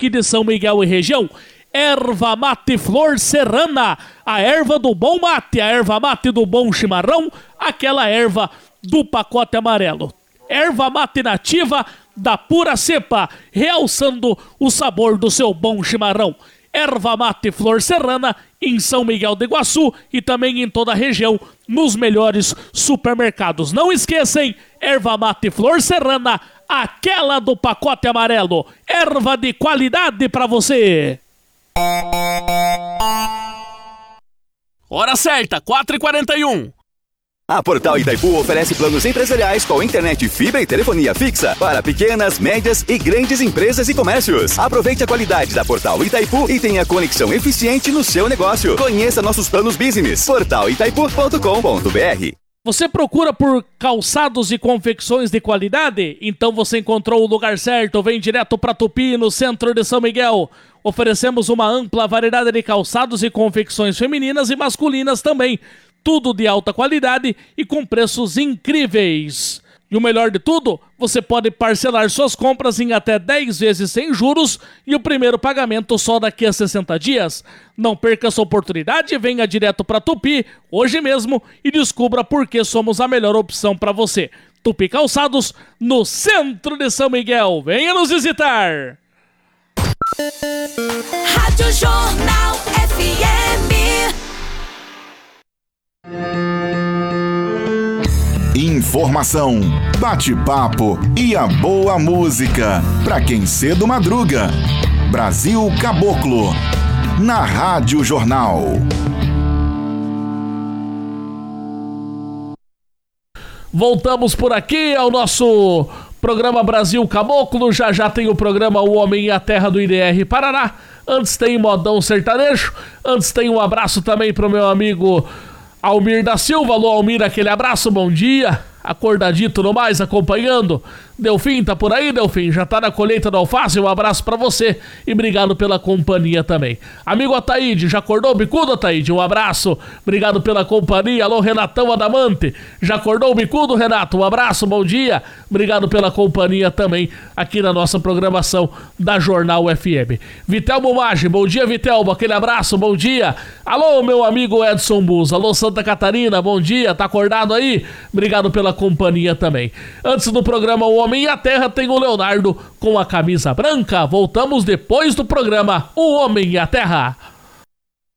aqui de São Miguel e região. Erva mate flor serrana, a erva do bom mate, a erva mate do bom chimarrão, aquela erva do pacote amarelo. Erva mate nativa da pura cepa, realçando o sabor do seu bom chimarrão. Erva mate flor serrana em São Miguel do Iguaçu e também em toda a região, nos melhores supermercados. Não esqueçam, erva mate flor serrana, aquela do pacote amarelo. Erva de qualidade para você. Hora certa, 4h41. A Portal Itaipu oferece planos empresariais com internet, fibra e telefonia fixa para pequenas, médias e grandes empresas e comércios. Aproveite a qualidade da Portal Itaipu e tenha conexão eficiente no seu negócio. Conheça nossos planos business. portalitaipu.com.br. Você procura por calçados e confecções de qualidade? Então você encontrou o lugar certo. Vem direto para Tupi, no centro de São Miguel. Oferecemos uma ampla variedade de calçados e confecções femininas e masculinas também. Tudo de alta qualidade e com preços incríveis. E o melhor de tudo, você pode parcelar suas compras em até 10 vezes sem juros e o primeiro pagamento só daqui a 60 dias. Não perca essa oportunidade e venha direto para Tupi hoje mesmo e descubra por que somos a melhor opção para você. Tupi Calçados, no centro de São Miguel. Venha nos visitar! Rádio Jornal FM. Informação, bate-papo e a boa música. Pra quem cedo madruga. Brasil Caboclo. Na Rádio Jornal. Voltamos por aqui ao nosso programa Brasil Caboclo. Já tem o programa O Homem e a Terra do IDR Paraná. Antes tem Modão Sertanejo. Antes tem um abraço também pro meu amigo Almir da Silva. Alô, Almir, aquele abraço, bom dia. Acordadito no mais, acompanhando. Delfim, tá por aí, Delfim? Já tá na colheita da alface? Um abraço pra você e obrigado pela companhia também. Amigo Ataíde, já acordou bicudo, Ataíde? Um abraço, obrigado pela companhia. Alô, Renatão Adamante, já acordou o bicudo, Renato? Um abraço, bom dia, obrigado pela companhia também aqui na nossa programação da Jornal FM. Vitelmo Maggi, bom dia, Vitelmo, aquele abraço, bom dia. Alô, meu amigo Edson Bus, alô, Santa Catarina, bom dia, tá acordado aí? Obrigado pela companhia também. Antes do programa O Homem e a Terra, tem o Leonardo com a camisa branca. Voltamos depois do programa O Homem e a Terra.